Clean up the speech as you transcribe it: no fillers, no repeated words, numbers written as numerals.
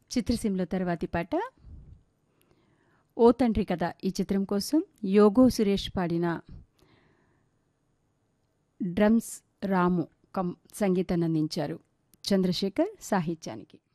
చిత్రసీమలో తర్వాతి పాట ఓ తండ్రి కథ ఈ చిత్రం కోసం యోగో సురేష్ పాడిన డ్రమ్స్ రాము సంగీతాన్ని అందించారు. చంద్రశేఖర్ సాహిత్యానికి.